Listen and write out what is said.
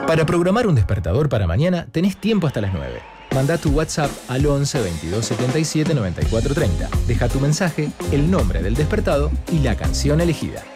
Para programar un despertador para mañana tenés tiempo hasta las 9. Manda tu WhatsApp al 11 22 77 94 30. Deja tu mensaje, el nombre del despertado y la canción elegida.